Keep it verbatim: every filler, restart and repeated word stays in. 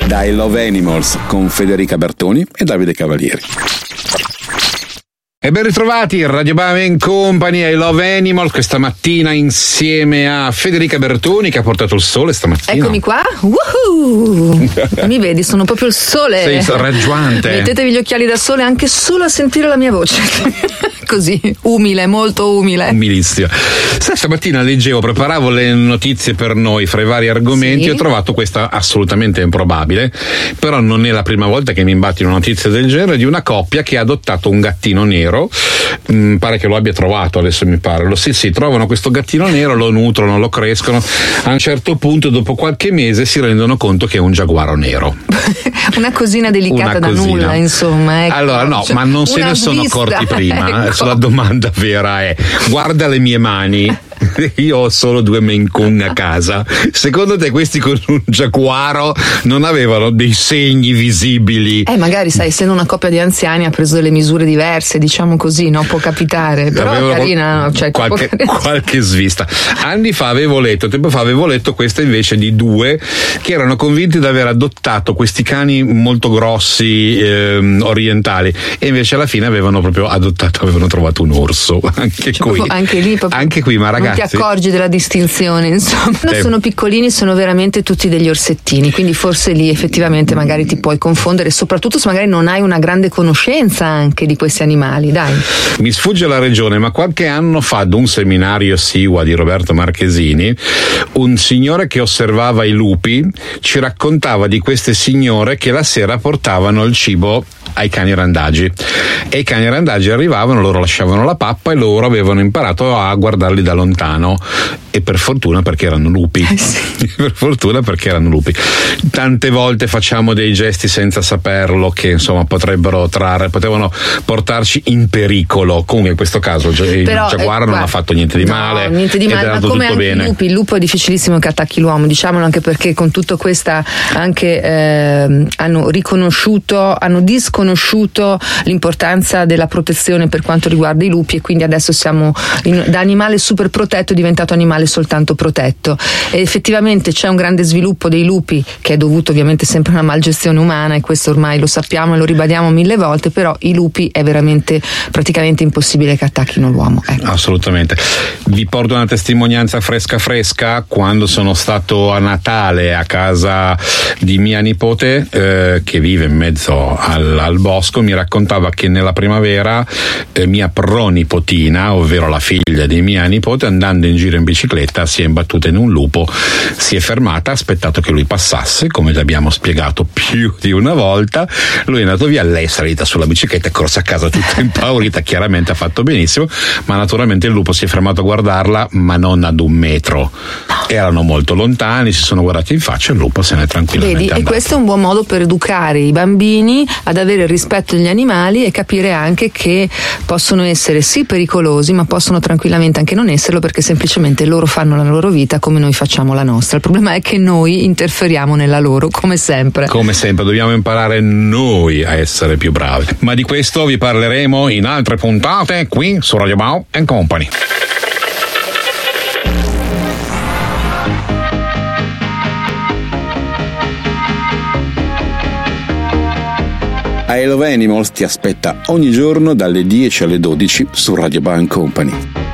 da I Love Animals con Federica Bertoni e Davide Cavalieri. E ben ritrovati, Radio Bam Company, I Love Animals, questa mattina insieme a Federica Bertoni che ha portato il sole stamattina. Eccomi qua, woohoo! Mi vedi, sono proprio il sole. Sei raggiante. Mettetevi gli occhiali da sole anche solo a sentire la mia voce. Così, umile, molto umile. Umilissima. Sai, stamattina leggevo, preparavo le notizie per noi fra i vari argomenti, sì. Ho trovato questa assolutamente improbabile, però non è la prima volta che mi imbatti una notizia del genere, di una coppia che ha adottato un gattino nero. Mm, pare che lo abbia trovato, adesso mi pare. Lo, sì, sì, trovano questo gattino nero, lo nutrono, lo crescono. A un certo punto, dopo qualche mese, si rendono conto che è un giaguaro nero. Una cosina delicata una da cosina. nulla, insomma. Ecco. Allora, no, ma non se ne sono svista, accorti prima. Ecco. Adesso la domanda vera è: guarda le mie mani. Io ho solo due Maine Coon a casa. Secondo te questi con un giaguaro non avevano dei segni visibili? Eh, magari, sai, essendo una coppia di anziani ha preso delle misure diverse, diciamo così, no? Può capitare. Però è carina, cioè, qualche, carina. qualche svista. Anni fa avevo letto, tempo fa avevo letto questa invece di due che erano convinti di aver adottato questi cani molto grossi, ehm, orientali, e invece alla fine avevano proprio adottato, avevano trovato un orso. Anche cioè, qui. Anche lì proprio. Anche qui, ma ragazzi. Non ti accorgi della distinzione, insomma. Eh. Sono piccolini, sono veramente tutti degli orsettini, quindi forse lì effettivamente magari ti puoi confondere, soprattutto se magari non hai una grande conoscenza anche di questi animali, dai. Mi sfugge la regione, ma qualche anno fa ad un seminario S I W A di Roberto Marchesini, un signore che osservava i lupi ci raccontava di queste signore che la sera portavano il cibo ai cani randagi, e i cani randagi arrivavano, loro lasciavano la pappa e loro avevano imparato a guardarli da lontano, e per fortuna perché erano lupi. Eh sì. Per fortuna perché erano lupi. Tante volte facciamo dei gesti senza saperlo che insomma potrebbero trarre, potevano portarci in pericolo. Comunque in questo caso il Però, giaguaro eh, non ha fatto niente di no, male, niente di male, ma come tutto anche bene. i lupi, il lupo è difficilissimo che attacchi l'uomo, diciamolo, anche perché con tutto questa anche eh, hanno riconosciuto, hanno disconosciuto l'importanza della protezione per quanto riguarda i lupi, e quindi adesso siamo in, da animale super protetto è diventato animale soltanto protetto, e effettivamente c'è un grande sviluppo dei lupi che è dovuto ovviamente sempre a una malgestione umana, e questo ormai lo sappiamo e lo ribadiamo mille volte, però i lupi è veramente praticamente impossibile che attacchino l'uomo, ecco. Assolutamente. Vi porto una testimonianza fresca fresca. Quando sono stato a Natale a casa di mia nipote, eh, che vive in mezzo al, al bosco, mi raccontava che nella primavera eh, mia pronipotina, ovvero la figlia di mia nipote, andando in giro in bicicletta si è imbattuta in un lupo, si è fermata, ha aspettato che lui passasse, come gli abbiamo spiegato più di una volta, lui è andato via, lei è salita sulla bicicletta, è corsa a casa tutta impaurita, chiaramente ha fatto benissimo, ma naturalmente il lupo si è fermato a guardarla, ma non ad un metro, erano molto lontani, si sono guardati in faccia e il lupo se n'è tranquillamente Vedi, andato. E questo è un buon modo per educare i bambini ad avere il rispetto degli animali e capire anche che possono essere sì pericolosi, ma possono tranquillamente anche non esserlo, perché semplicemente loro fanno la loro vita come noi facciamo la nostra. Il problema è che noi interferiamo nella loro, come sempre. Come sempre, dobbiamo imparare noi a essere più bravi. Ma di questo vi parleremo in altre puntate qui su Radio Bam and Company. I Love Animals ti aspetta ogni giorno dalle dieci alle dodici su Radio Bam Company.